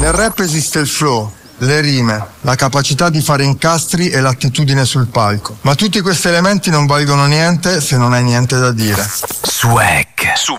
Nel rap esiste il flow, le rime, la capacità di fare incastri e l'attitudine sul palco. Ma tutti questi elementi non valgono niente se non hai niente da dire. Swag su